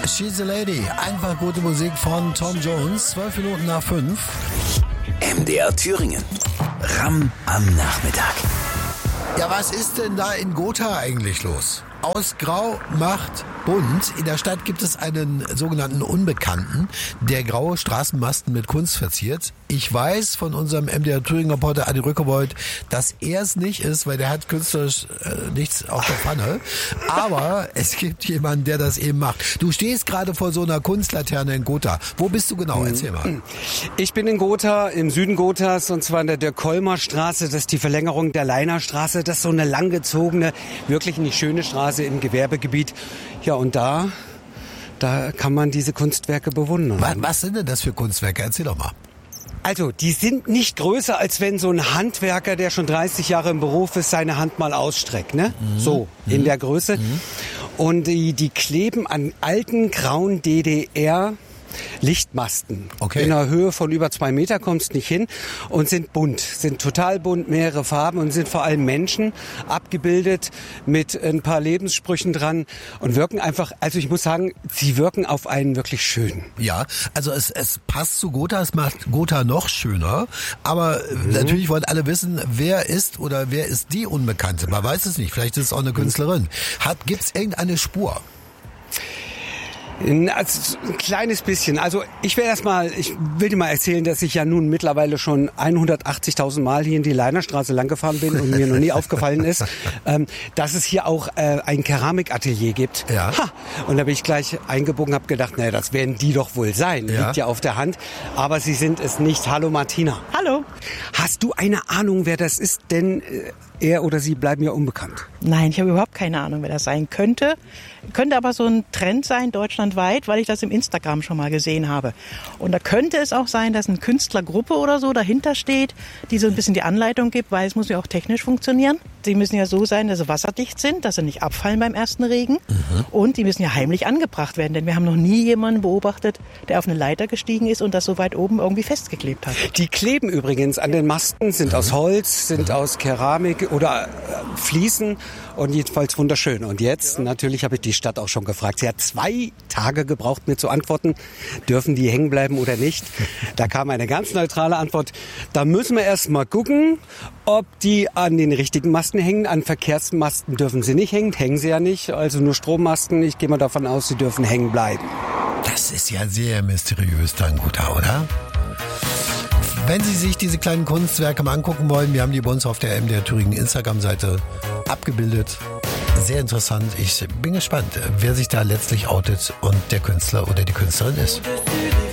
She's a Lady. Einfach gute Musik von Tom Jones. 12 Minuten nach 5. MDR Thüringen. Ramm am Nachmittag. Ja, was ist denn da in Gotha eigentlich los? Aus Grau macht bunt. In der Stadt gibt es einen sogenannten Unbekannten, der graue Straßenmasten mit Kunst verziert. Ich weiß von unserem MDR Thüringen-Reporter Adi Rückebold, dass er es nicht ist, weil der hat künstlerisch nichts auf der Pfanne. Aber es gibt jemanden, der das eben macht. Du stehst gerade vor so einer Kunstlaterne in Gotha. Wo bist du genau? Erzähl mal. Ich bin in Gotha, im Süden Gothas, und zwar in der Kolmer Straße. Das ist die Verlängerung der Leiner Straße. Das ist so eine langgezogene, wirklich nicht schöne Straße im Gewerbegebiet. Ja, und da kann man diese Kunstwerke bewundern. Was sind denn das für Kunstwerke? Erzähl doch mal. Also, die sind nicht größer, als wenn so ein Handwerker, der schon 30 Jahre im Beruf ist, seine Hand mal ausstreckt, ne? So, in der Größe. Und die kleben an alten, grauen DDR-Lichtmasten. Okay. In einer Höhe von über 2 Meter kommst nicht hin und sind bunt, sind total bunt, mehrere Farben und sind vor allem Menschen abgebildet mit ein paar Lebenssprüchen dran und wirken einfach, also ich muss sagen, sie wirken auf einen wirklich schön. Ja, also es passt zu Gotha, es macht Gotha noch schöner, aber natürlich wollen alle wissen, wer ist die Unbekannte. Man weiß es nicht, vielleicht ist es auch eine Künstlerin. Gibt's irgendeine Spur? Also ein kleines bisschen. Also ich will dir mal erzählen, dass ich ja nun mittlerweile schon 180.000 Mal hier in die Leinerstraße lang gefahren bin und mir noch nie aufgefallen ist, dass es hier auch ein Keramikatelier gibt. Ja. Und da bin ich gleich eingebogen, habe gedacht, naja, das werden die doch wohl sein. Ja. Liegt ja auf der Hand. Aber sie sind es nicht. Hallo Martina. Hallo. Hast du eine Ahnung, wer das ist? Denn er oder sie bleiben ja unbekannt. Nein, ich habe überhaupt keine Ahnung, wer das sein könnte. Könnte aber so ein Trend sein, deutschlandweit, weil ich das im Instagram schon mal gesehen habe. Und da könnte es auch sein, dass eine Künstlergruppe oder so dahinter steht, die so ein bisschen die Anleitung gibt, weil es muss ja auch technisch funktionieren. Sie müssen ja so sein, dass sie wasserdicht sind, dass sie nicht abfallen beim ersten Regen. Und die müssen ja heimlich angebracht werden, denn wir haben noch nie jemanden beobachtet, der auf eine Leiter gestiegen ist und das so weit oben irgendwie festgeklebt hat. Die kleben übrigens an den Masten, sind aus Holz, sind aus Keramik oder Fliesen und jedenfalls wunderschön. Und jetzt, natürlich habe ich die Stadt auch schon gefragt. Sie hat 2 Tage gebraucht, mir zu antworten, dürfen die hängen bleiben oder nicht. Da kam eine ganz neutrale Antwort. Da müssen wir erst mal gucken, ob die an den richtigen Masten hängen. An Verkehrsmasten dürfen sie nicht hängen, hängen sie ja nicht. Also nur Strommasten. Ich gehe mal davon aus, sie dürfen hängen bleiben. Das ist ja sehr mysteriös, dann Gotha, oder? Wenn Sie sich diese kleinen Kunstwerke mal angucken wollen, wir haben die bei uns auf der MDR Thüringen Instagram-Seite abgebildet. Sehr interessant. Ich bin gespannt, wer sich da letztlich outet und der Künstler oder die Künstlerin ist.